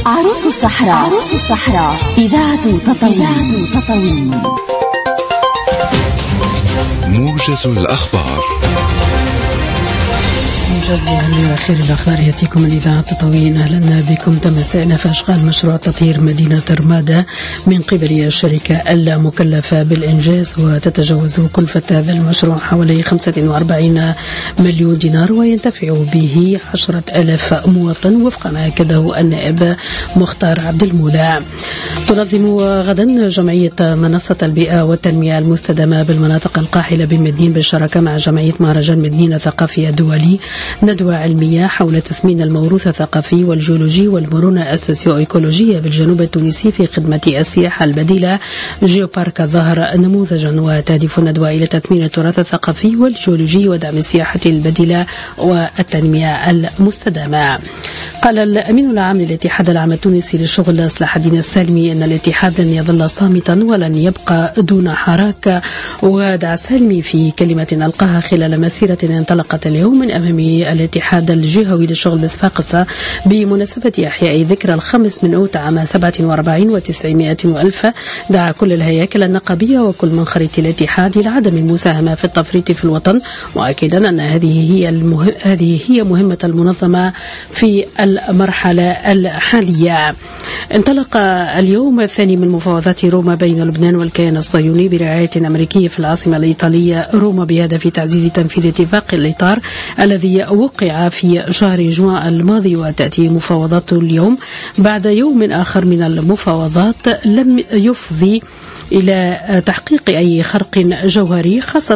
عروس الصحراء. إذاعة تطاوين. موجز الأخبار. موجز لآخر الأخبار يأتيكم من إذاعة تطاوين. أهلا بكم. تم استئناف أشغال مشروع تطهير مدينة رمادة من قبل الشركة المكلفة بالإنجاز، وتتجاوز كلفة هذا المشروع حوالي 45 مليون دينار، وينتفع به 10,000 مواطن وفق ما أكده النائب مختار عبد المولى. تنظم غدا جمعية منصة البيئة والتنمية المستدامة بالمناطق القاحلة بمدين بالشراكة مع جمعية مهرجان مدينة الثقافي الدولي ندوة علمية حول تثمين الموروث الثقافي والجيولوجي والمرونة السوسيو إيكولوجية بالجنوب التونسي في خدمة السياحة البديلة. جيوبارك الظهر نموذجا، وتهدف الندوة إلى تثمين التراث الثقافي والجيولوجي ودعم السياحة البديلة والتنمية المستدامة. قال الأمين العام للاتحاد العام التونسي للشغل صلاح الدين السالمي أن الاتحاد لن يظل صامتا ولن يبقى دون حراك. ودعا السالمي في كلمة ألقاها خلال مسيرة انطلقت اليوم من أمام الاتحاد الجهوي للشغل بصفاقس بمناسبة إحياء ذكرى الخامس من أوت عام 47 و900 وألف. دعا كل الهياكل النقابية وكل من خريط الاتحاد لعدم المساهمة في التفريط في الوطن، مؤكدا أن هذه هي مهمة المنظمة في المرحلة الحالية. انطلق اليوم الثاني من مفاوضات روما بين لبنان والكيان الصهيوني برعاية أمريكية في العاصمة الإيطالية روما بهدف تعزيز تنفيذ اتفاق الإطار الذي وقع في شهر جوان الماضي. وتأتي مفاوضات اليوم بعد يوم آخر من المفاوضات لم يفضي إلى تحقيق أي خرق جوهري، خاصة